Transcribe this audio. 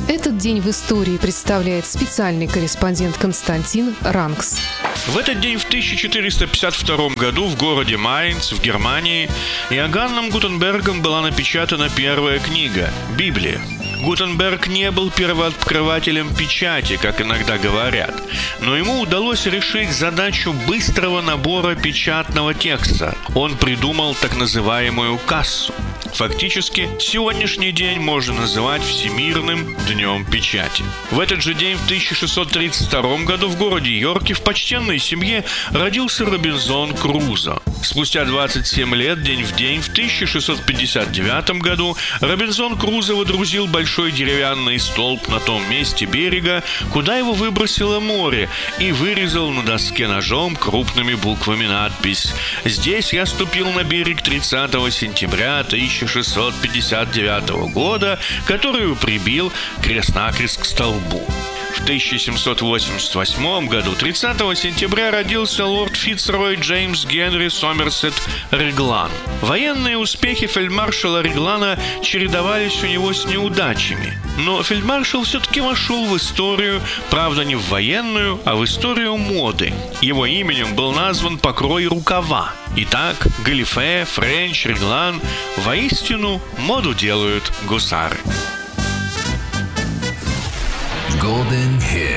Этот день в истории представляет специальный корреспондент Константин Рангс. В этот день в 1452 году в городе Майнц в Германии Иоганном Гутенбергом была напечатана первая книга – Библия. Гутенберг не был первооткрывателем печати, как иногда говорят, но ему удалось решить задачу быстрого набора печатного текста. Он придумал так называемую кассу. Фактически, сегодняшний день можно называть Всемирным днем печати. В этот же день, в 1632 году, в городе Йорке в почтенной семье родился Робинзон Крузо. Спустя 27 лет, день в день, в 1659 году, Робинзон Крузо водрузил большой деревянный столб на том месте берега, куда его выбросило море, и вырезал на доске ножом крупными буквами надпись: «Здесь я ступил на берег 30 сентября 1659 года, которую прибил крест-накрест к столбу». В 1788 году, 30 сентября, родился лорд Фицрой Джеймс Генри Сомерсет Реглан. Военные успехи фельдмаршала Реглана чередовались у него с неудачами. Но фельдмаршал все-таки вошел в историю, правда, не в военную, а в историю моды. Его именем был назван покрой рукава. Итак, галифе, френч, Реглан – воистину моду делают гусары. Golden Hits.